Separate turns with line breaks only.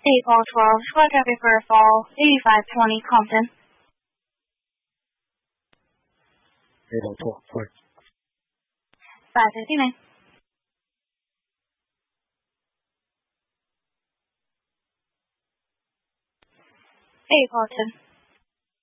April 12, Squad Traffic for Fall, 8520 Compton.
April 12, sorry.
559. April 10.